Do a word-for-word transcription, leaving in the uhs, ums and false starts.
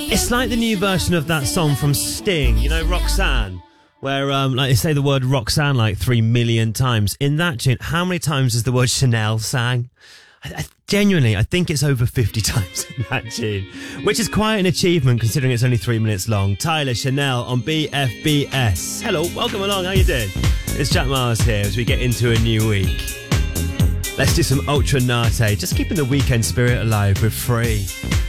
It's like the new version of that song from Sting, you know, Roxanne, where um, like they say the word Roxanne like three million times. In that tune, how many times is the word Chanel sang? I, I, genuinely, I think it's over fifty times in that tune, which is quite an achievement considering it's only three minutes long. Tyler, Chanel on B F B S. Hello, welcome along, how you doing? It's Jack Miles here as we get into a new week. Let's do some Ultra Nate, just keeping the weekend spirit alive with Free.